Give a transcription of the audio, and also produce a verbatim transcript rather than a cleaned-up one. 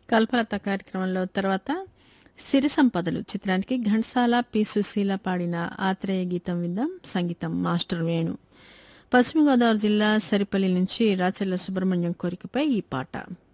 కల్పలత కార్యక్రమంలో తర్వాత సిరి సంపదలు చిత్రానికి ఘంటసాల పి సుశీల పాడిన ఆత్రేయ గీతం విందాం. సంగీతం మాస్టర్ వేణు. పశ్చిమ గోదావరి జిల్లా సరిపల్లి నుంచి రాచర్ల సుబ్రహ్మణ్యం కోరికపై ఈ పాట.